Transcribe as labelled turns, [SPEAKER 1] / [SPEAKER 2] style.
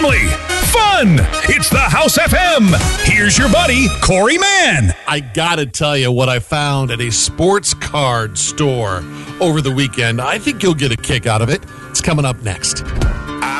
[SPEAKER 1] family, fun. It's the House FM. Here's your buddy, Corey Mann.
[SPEAKER 2] I gotta tell you what I found at a sports card store over the weekend. I think you'll get a kick out of it. It's coming up next.